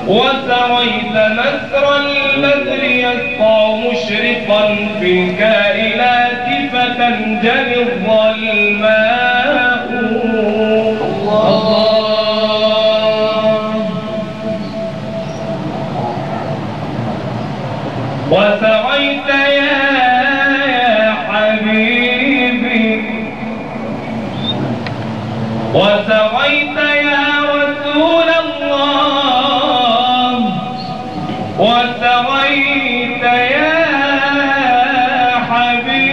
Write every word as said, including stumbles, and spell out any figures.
وسويت نثر البدر يسطع مشرقا في الكائنات فتنجلي الظلماء. الله وسويت يا حبيبي وسويت يا رسول الله وسويت يا حبيبي